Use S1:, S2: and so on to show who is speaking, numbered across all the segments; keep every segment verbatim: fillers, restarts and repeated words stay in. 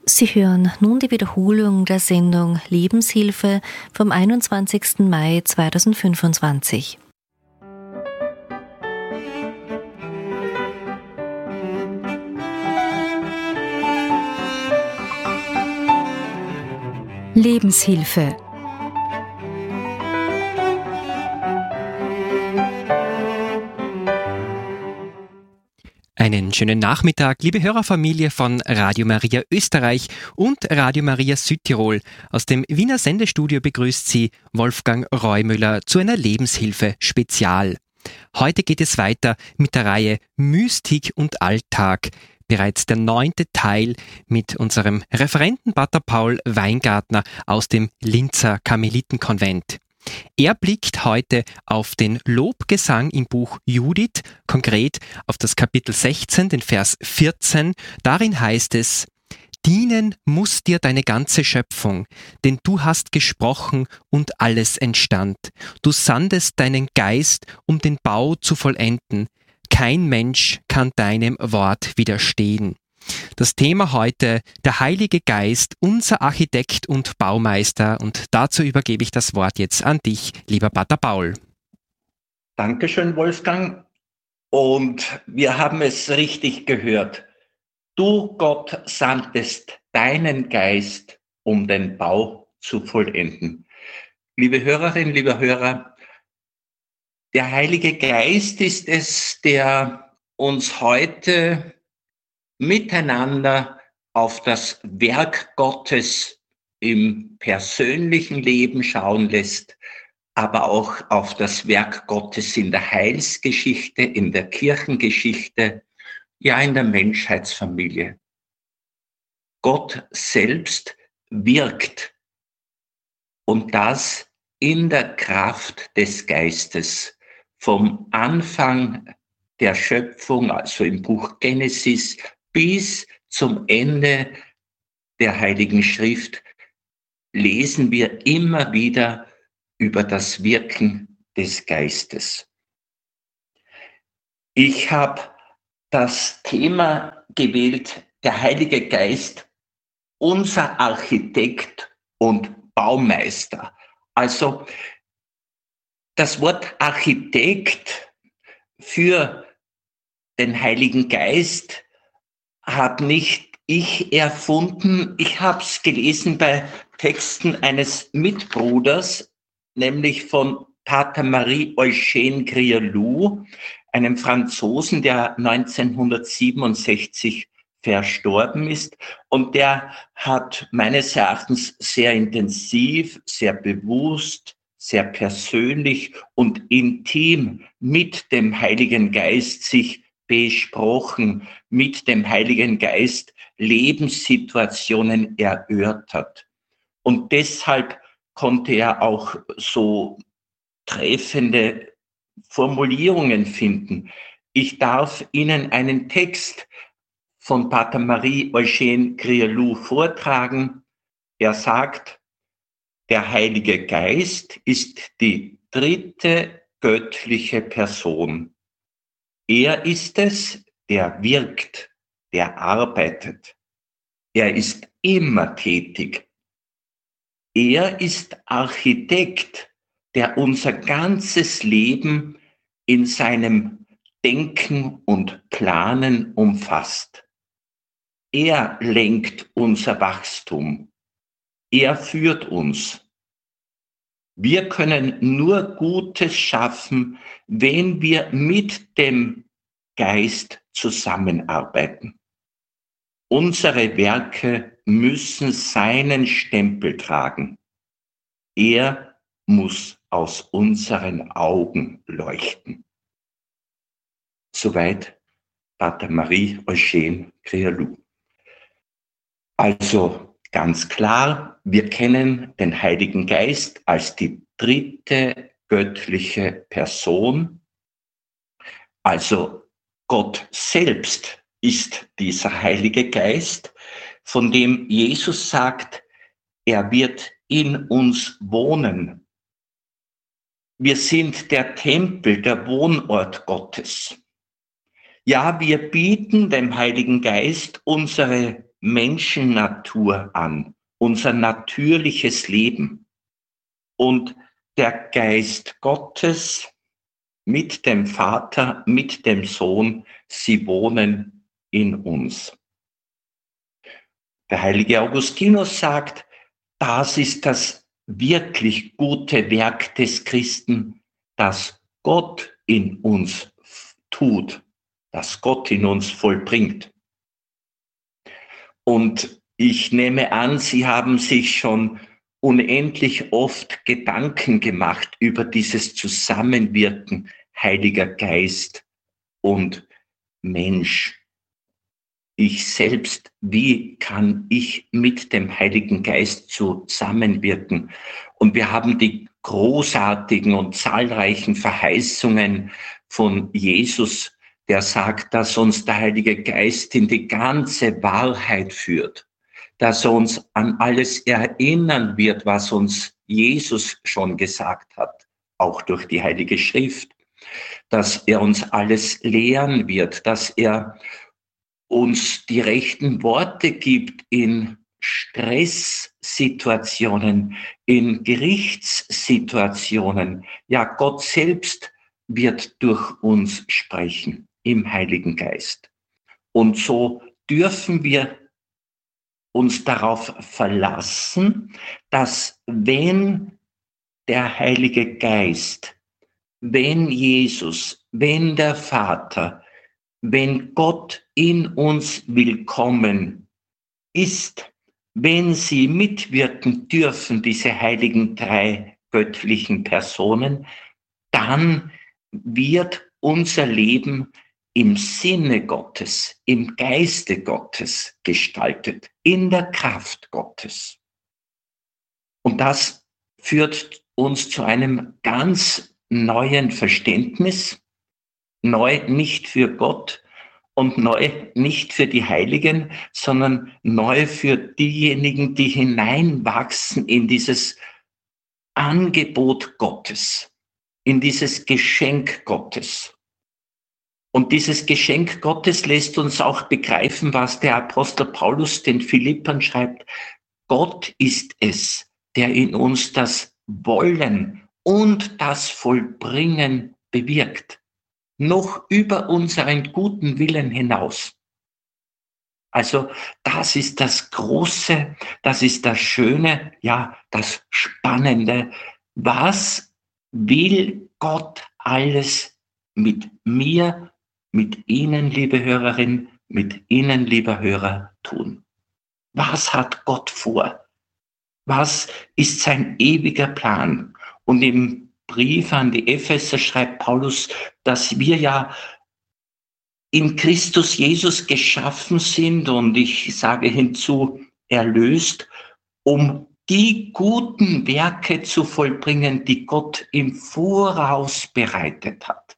S1: Sie hören nun die Wiederholung der Sendung Lebenshilfe vom einundzwanzigsten Mai zweitausendfünfundzwanzig.
S2: Lebenshilfe.
S3: Einen schönen Nachmittag, liebe Hörerfamilie von Radio Maria Österreich und Radio Maria Südtirol. Aus dem Wiener Sendestudio begrüßt Sie Wolfgang Reumüller zu einer Lebenshilfe-Spezial. Heute geht es weiter mit der Reihe Mystik und Alltag. Bereits der neunte Teil mit unserem Referenten Pater Paul Weingartner aus dem Linzer Karmelitenkonvent. Er blickt heute auf den Lobgesang im Buch Judith, konkret auf das Kapitel sechzehn, den Vers vierzehn. Darin heißt es: Dienen muss dir deine ganze Schöpfung, denn du hast gesprochen und alles entstand. Du sandest deinen Geist, um den Bau zu vollenden. Kein Mensch kann deinem Wort widerstehen. Das Thema heute: der Heilige Geist, unser Architekt und Baumeister. Und dazu übergebe ich das Wort jetzt an dich, lieber Pater Paul.
S4: Dankeschön, Wolfgang. Und wir haben es richtig gehört. Du, Gott, sandtest deinen Geist, um den Bau zu vollenden. Liebe Hörerinnen, liebe Hörer, der Heilige Geist ist es, der uns heute miteinander auf das Werk Gottes im persönlichen Leben schauen lässt, aber auch auf das Werk Gottes in der Heilsgeschichte, in der Kirchengeschichte, ja in der Menschheitsfamilie. Gott selbst wirkt, und das in der Kraft des Geistes. Vom Anfang der Schöpfung, also im Buch Genesis, bis zum Ende der Heiligen Schrift lesen wir immer wieder über das Wirken des Geistes. Ich habe das Thema gewählt, der Heilige Geist, unser Architekt und Baumeister. Also das Wort Architekt für den Heiligen Geist habe nicht ich erfunden. Ich habe es gelesen bei Texten eines Mitbruders, nämlich von Pater Marie-Eugène Grialou, einem Franzosen, der neunzehnhundertsiebenundsechzig verstorben ist. Und der hat meines Erachtens sehr intensiv, sehr bewusst, sehr persönlich und intim mit dem Heiligen Geist sich besprochen, mit dem Heiligen Geist Lebenssituationen erörtert. Und deshalb konnte er auch so treffende Formulierungen finden. Ich darf Ihnen einen Text von Pater Marie-Eugène Grialou vortragen. Er sagt: Der Heilige Geist ist die dritte göttliche Person. Er ist es, der wirkt, der arbeitet. Er ist immer tätig. Er ist Architekt, der unser ganzes Leben in seinem Denken und Planen umfasst. Er lenkt unser Wachstum. Er führt uns. Wir können nur Gutes schaffen, wenn wir mit dem Geist zusammenarbeiten. Unsere Werke müssen seinen Stempel tragen. Er muss aus unseren Augen leuchten. Soweit Pater Marie-Eugène Grialou. Also ganz klar, wir kennen den Heiligen Geist als die dritte göttliche Person. Also Gott selbst ist dieser Heilige Geist, von dem Jesus sagt, er wird in uns wohnen. Wir sind der Tempel, der Wohnort Gottes. Ja, wir bieten dem Heiligen Geist unsere Menschennatur an, unser natürliches Leben. Und der Geist Gottes mit dem Vater, mit dem Sohn, sie wohnen in uns. Der heilige Augustinus sagt, das ist das wirklich gute Werk des Christen, das Gott in uns tut, das Gott in uns vollbringt. Und ich nehme an, Sie haben sich schon unendlich oft Gedanken gemacht über dieses Zusammenwirken Heiliger Geist und Mensch. Ich selbst, wie kann ich mit dem Heiligen Geist zusammenwirken? Und wir haben die großartigen und zahlreichen Verheißungen von Jesus, der sagt, dass uns der Heilige Geist in die ganze Wahrheit führt, dass er uns an alles erinnern wird, was uns Jesus schon gesagt hat, auch durch die Heilige Schrift, dass er uns alles lehren wird, dass er uns die rechten Worte gibt in Stresssituationen, in Gerichtssituationen. Ja, Gott selbst wird durch uns sprechen im Heiligen Geist. Und so dürfen wir uns darauf verlassen, dass wenn der Heilige Geist, wenn Jesus, wenn der Vater, wenn Gott in uns willkommen ist, wenn sie mitwirken dürfen, diese heiligen drei göttlichen Personen, dann wird unser Leben im Sinne Gottes, im Geiste Gottes gestaltet, in der Kraft Gottes. Und das führt uns zu einem ganz neuen Verständnis, neu nicht für Gott und neu nicht für die Heiligen, sondern neu für diejenigen, die hineinwachsen in dieses Angebot Gottes, in dieses Geschenk Gottes. Und dieses Geschenk Gottes lässt uns auch begreifen, was der Apostel Paulus den Philippern schreibt. Gott ist es, der in uns das Wollen und das Vollbringen bewirkt. Noch über unseren guten Willen hinaus. Also das ist das Große, das ist das Schöne, ja, das Spannende. Was will Gott alles mit mir, mit Ihnen, liebe Hörerin, mit Ihnen, lieber Hörer, tun? Was hat Gott vor? Was ist sein ewiger Plan? Und im Brief an die Epheser schreibt Paulus, dass wir ja in Christus Jesus geschaffen sind und ich sage hinzu, erlöst, um die guten Werke zu vollbringen, die Gott im Voraus bereitet hat.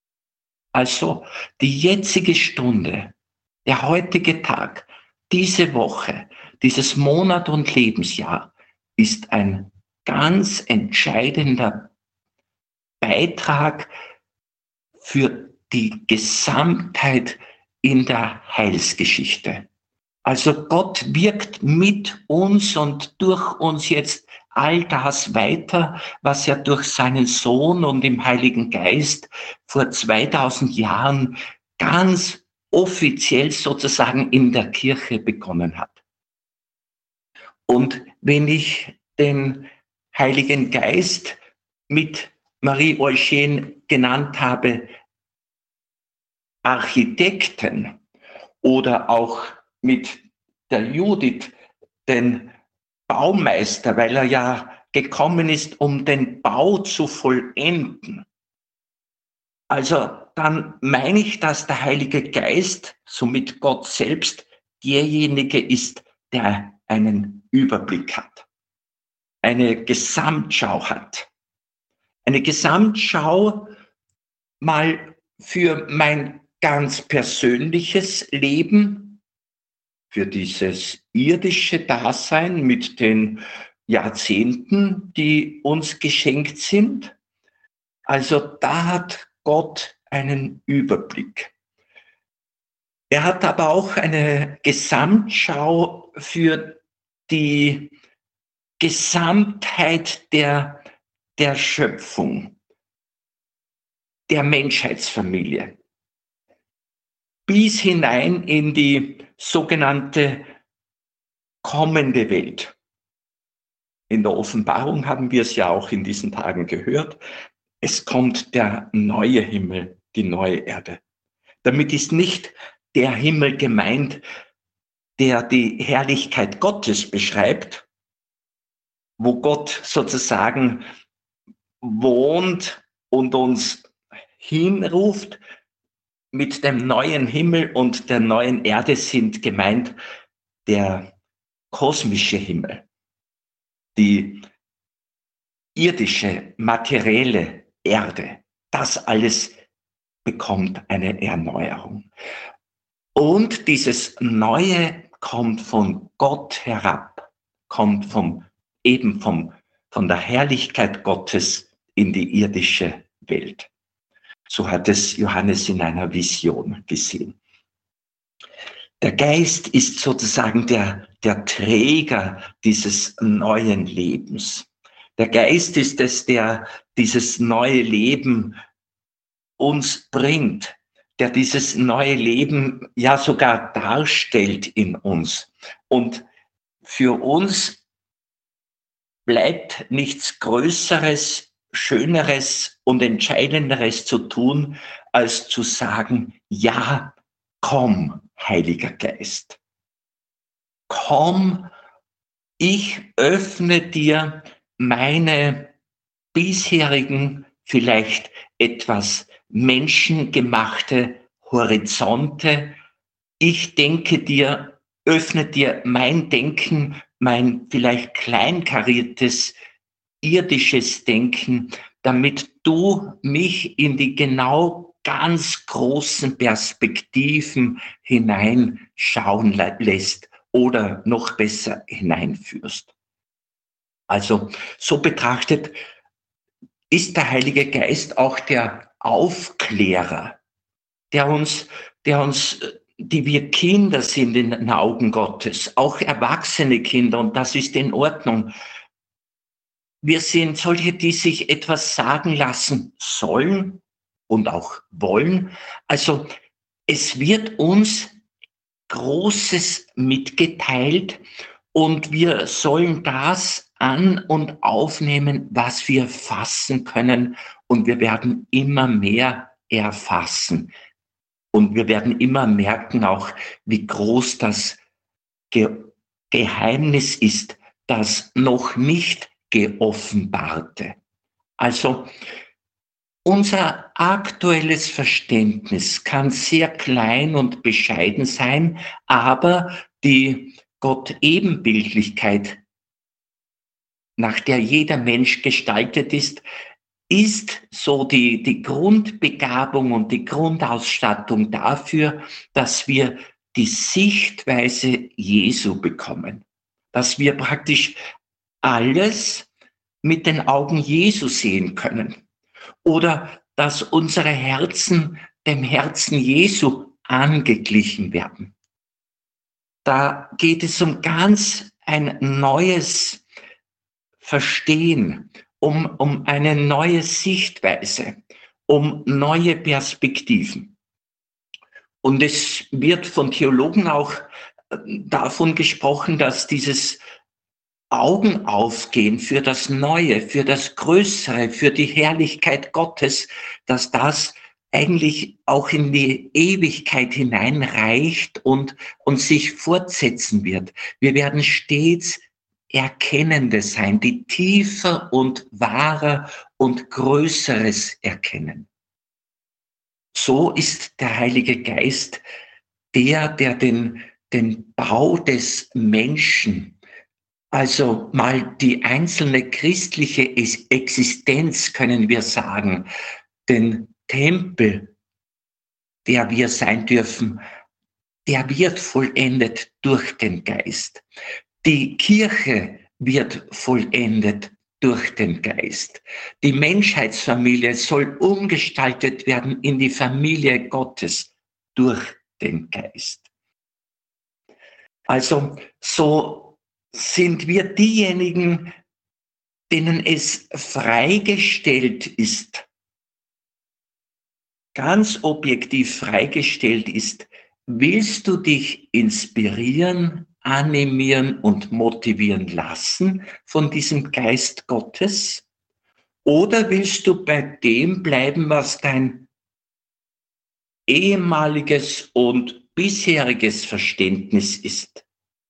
S4: Also die jetzige Stunde, der heutige Tag, diese Woche, dieses Monat und Lebensjahr ist ein ganz entscheidender Beitrag für die Gesamtheit in der Heilsgeschichte. Also Gott wirkt mit uns und durch uns jetzt all das weiter, was er durch seinen Sohn und im Heiligen Geist vor zweitausend Jahren ganz offiziell sozusagen in der Kirche begonnen hat. Und wenn ich den Heiligen Geist mit Marie Eugen genannt habe, Architekten oder auch mit der Judith, den Baumeister, weil er ja gekommen ist, um den Bau zu vollenden. Also dann meine ich, dass der Heilige Geist, somit Gott selbst, derjenige ist, der einen Überblick hat, eine Gesamtschau hat. Eine Gesamtschau mal für mein ganz persönliches Leben, für dieses irdische Dasein mit den Jahrzehnten, die uns geschenkt sind. Also da hat Gott einen Überblick. Er hat aber auch eine Gesamtschau für die Gesamtheit der, der Schöpfung, der Menschheitsfamilie, bis hinein in die sogenannte kommende Welt. In der Offenbarung haben wir es ja auch in diesen Tagen gehört. Es kommt der neue Himmel, die neue Erde. Damit ist nicht der Himmel gemeint, der die Herrlichkeit Gottes beschreibt, wo Gott sozusagen wohnt und uns hinruft. Mit dem neuen Himmel und der neuen Erde sind gemeint der kosmische Himmel, die irdische, materielle Erde. Das alles bekommt eine Erneuerung. Und dieses Neue kommt von Gott herab, kommt vom, eben vom, von der Herrlichkeit Gottes in die irdische Welt. So hat es Johannes in einer Vision gesehen. Der Geist ist sozusagen der, der Träger dieses neuen Lebens. Der Geist ist es, der dieses neue Leben uns bringt, der dieses neue Leben ja sogar darstellt in uns. Und für uns bleibt nichts Größeres, Schöneres und Entscheidenderes zu tun, als zu sagen, ja, komm, Heiliger Geist. Komm, ich öffne dir meine bisherigen, vielleicht etwas menschengemachte Horizonte. Ich denke dir, öffne dir mein Denken, mein vielleicht kleinkariertes, irdisches Denken, damit du mich in die genau ganz großen Perspektiven hineinschauen lässt oder noch besser hineinführst. Also so betrachtet ist der Heilige Geist auch der Aufklärer, der uns, der uns, die wir Kinder sind in den Augen Gottes, auch erwachsene Kinder, und das ist in Ordnung. Wir sind solche, die sich etwas sagen lassen sollen und auch wollen. Also es wird uns Großes mitgeteilt und wir sollen das an- und aufnehmen, was wir fassen können, und wir werden immer mehr erfassen. Und wir werden immer merken auch, wie groß das Ge- Geheimnis ist, das noch nicht Geoffenbarte. Also unser aktuelles Verständnis kann sehr klein und bescheiden sein, aber die Gott-Ebenbildlichkeit, nach der jeder Mensch gestaltet ist, ist so die, die Grundbegabung und die Grundausstattung dafür, dass wir die Sichtweise Jesu bekommen. Dass wir praktisch alles mit den Augen Jesu sehen können. Oder dass unsere Herzen dem Herzen Jesu angeglichen werden. Da geht es um ganz ein neues Verstehen, um, um eine neue Sichtweise, um neue Perspektiven. Und es wird von Theologen auch davon gesprochen, dass dieses Augenaufgehen für das Neue, für das Größere, für die Herrlichkeit Gottes, dass das eigentlich auch in die Ewigkeit hineinreicht und, und sich fortsetzen wird. Wir werden stets Erkennende sein, die tiefer und wahrer und Größeres erkennen. So ist der Heilige Geist der, der den, den Bau des Menschen, also mal die einzelne christliche Existenz, können wir sagen, den Tempel, der wir sein dürfen, der wird vollendet durch den Geist. Die Kirche wird vollendet durch den Geist. Die Menschheitsfamilie soll umgestaltet werden in die Familie Gottes durch den Geist. Also so sind wir diejenigen, denen es freigestellt ist, ganz objektiv freigestellt ist, willst du dich inspirieren, animieren und motivieren lassen von diesem Geist Gottes? Oder willst du bei dem bleiben, was dein ehemaliges und bisheriges Verständnis ist?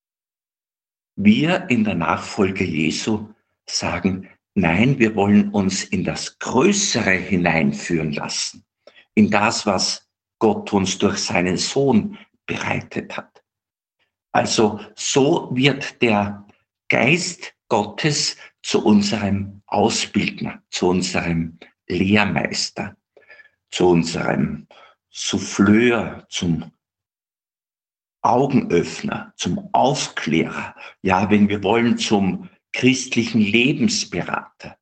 S4: Wir in der Nachfolge Jesu sagen, nein, wir wollen uns in das Größere hineinführen lassen, in das, was Gott uns durch seinen Sohn bereitet hat. Also so wird der Geist Gottes zu unserem Ausbildner, zu unserem Lehrmeister, zu unserem Souffleur, zum Augenöffner, zum Aufklärer, ja, wenn wir wollen, zum christlichen Lebensberater.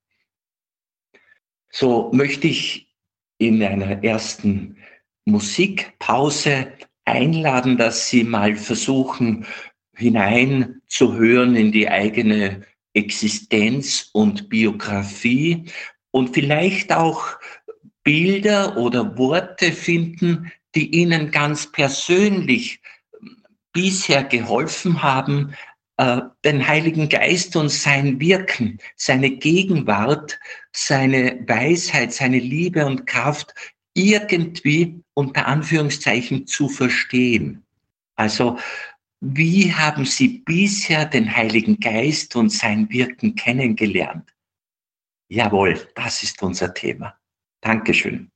S4: So möchte ich in einer ersten Musikpause einladen, dass Sie mal versuchen, hineinzuhören in die eigene Existenz und Biografie und vielleicht auch Bilder oder Worte finden, die Ihnen ganz persönlich bisher geholfen haben, den Heiligen Geist und sein Wirken, seine Gegenwart, seine Weisheit, seine Liebe und Kraft irgendwie unter Anführungszeichen zu verstehen. Also, wie haben Sie bisher den Heiligen Geist und sein Wirken kennengelernt? Jawohl, das ist unser Thema. Dankeschön.